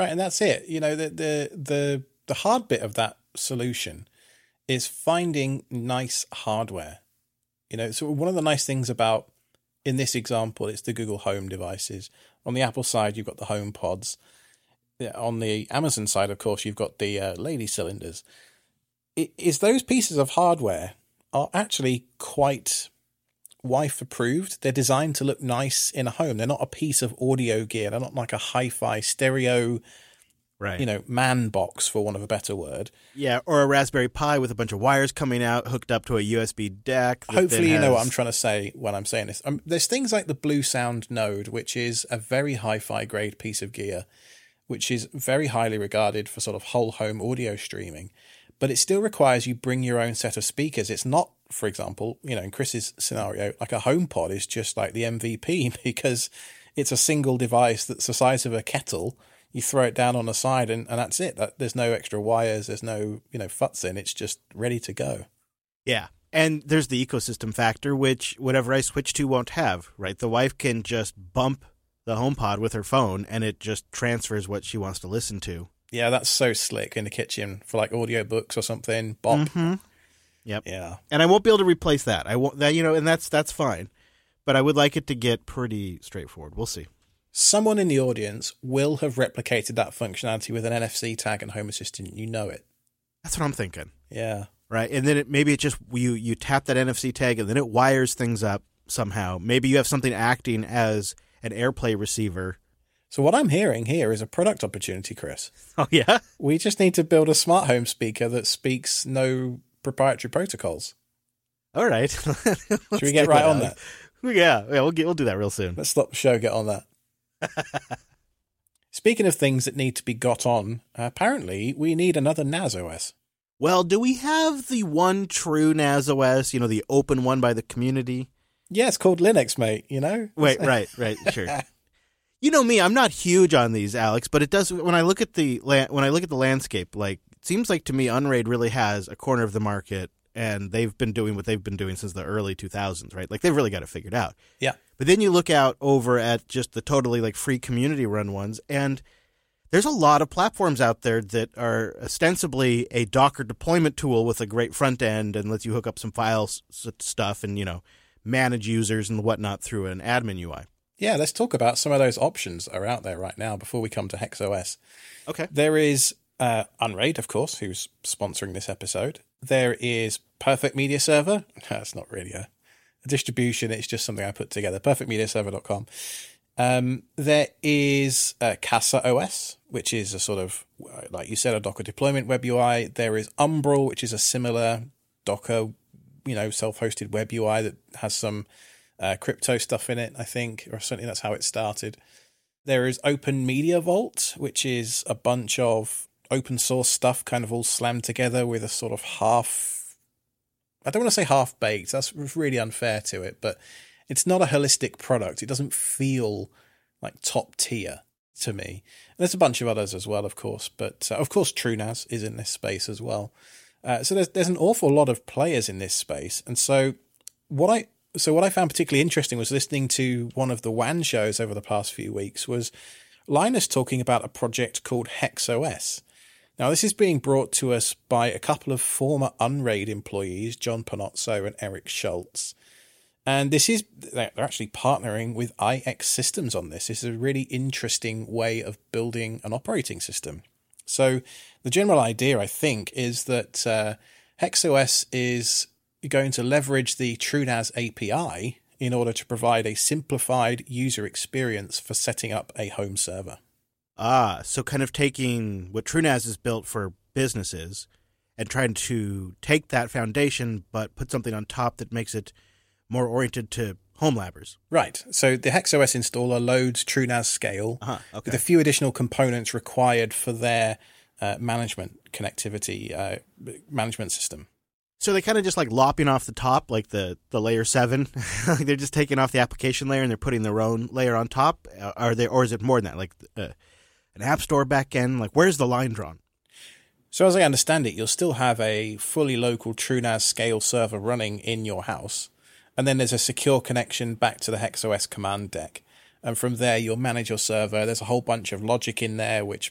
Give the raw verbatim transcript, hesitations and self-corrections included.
Right, and that's it. You know, the the the the hard bit of that solution is finding nice hardware. You know, so one of the nice things about, in this example, it's the Google Home devices. On the Apple side, you've got the Home Pods. On the Amazon side, of course, you've got the uh, lady cylinders. It is those pieces of hardware are actually quite wife approved. They're designed to look nice in a home. They're not a piece of audio gear. They're not like a hi-fi stereo, right? You know, man box, for want of a better word. Yeah, or a Raspberry Pi with a bunch of wires coming out, hooked up to a U S B deck. Hopefully you has... know what I'm trying to say when I'm saying this. Um, there's things like the Blue Sound Node, which is a very hi-fi grade piece of gear, which is very highly regarded for sort of whole home audio streaming. But it still requires you bring your own set of speakers. It's not, for example, you know, in Chris's scenario, like a HomePod is just like the M V P because it's a single device that's the size of a kettle. You throw it down on the side and, and that's it. That, there's no extra wires. There's no, you know, futs in. It's just ready to go. Yeah. And there's the ecosystem factor, which whatever I switch to won't have, right? The wife can just bump the HomePod with her phone and it just transfers what she wants to listen to. Yeah, that's so slick in the kitchen for like audiobooks or something. Bop. Mm-hmm. Yep. Yeah. And I won't be able to replace that. I won't that you know, and that's that's fine. But I would like it to get pretty straightforward. We'll see. Someone in the audience will have replicated that functionality with an N F C tag and Home Assistant. You know it. That's what I'm thinking. Yeah. Right. And then it, maybe it just you you tap that N F C tag and then it wires things up somehow. Maybe you have something acting as an AirPlay receiver. So what I'm hearing here is a product opportunity, Chris. Oh, yeah? We just need to build a smart home speaker that speaks no proprietary protocols. All right. Should we get right on that? Yeah, yeah, we'll get, we'll do that real soon. Let's stop the show, get on that. Speaking of things that need to be got on, apparently we need another N A S O S. Well, do we have the one true N A S O S, you know, the open one by the community? Yeah, it's called Linux, mate, you know? Wait, right, right, sure. You know me, I'm not huge on these, Alex, but it does when I look at the when I look at the landscape, like it seems like to me Unraid really has a corner of the market and they've been doing what they've been doing since the early two thousands, right? Like they've really got it figured out. Yeah. But then you look out over at just the totally like free community run ones and there's a lot of platforms out there that are ostensibly a Docker deployment tool with a great front end and lets you hook up some files stuff and, you know, manage users and whatnot through an admin U I. Yeah, let's talk about some of those options that are out there right now before we come to HexOS. Okay. There is uh, Unraid, of course, who's sponsoring this episode. There is Perfect Media Server. That's not really a, a distribution. It's just something I put together. perfect media server dot com. Um, there is uh, Casa O S, which is a sort of, like you said, a Docker deployment web U I. There is Umbrel, which is a similar Docker, you know, self-hosted web U I that has some Uh, crypto stuff in it, I think, or certainly that's how it started. There is Open Media Vault, which is a bunch of open source stuff kind of all slammed together with a sort of half, I don't want to say half baked, that's really unfair to it, but it's not a holistic product. It doesn't feel like top tier to me. And there's a bunch of others as well, of course, but uh, of course TrueNAS is in this space as well. Uh, so there's there's an awful lot of players in this space, and so what I So what I found particularly interesting was listening to one of the W A N shows over the past few weeks was Linus talking about a project called HexOS. Now, this is being brought to us by a couple of former Unraid employees, John Panozzo and Eric Schultz. And this is, they're actually partnering with I X Systems on this. This is a really interesting way of building an operating system. So the general idea, I think, is that uh, HexOS is going to leverage the TrueNAS A P I in order to provide a simplified user experience for setting up a home server. Ah, so kind of taking what TrueNAS is built for businesses and trying to take that foundation but put something on top that makes it more oriented to home labbers. Right. So the HexOS installer loads TrueNAS Scale uh-huh, okay. with a few additional components required for their uh, management connectivity uh, management system. So they kind of just like lopping off the top, like the, the layer seven. They're just taking off the application layer and they're putting their own layer on top. Are they, or is it more than that? Like uh, an app store backend? Like where's the line drawn? So as I understand it, you'll still have a fully local TrueNAS Scale server running in your house, and then there's a secure connection back to the HexOS command deck. And from there, you'll manage your server. There's a whole bunch of logic in there which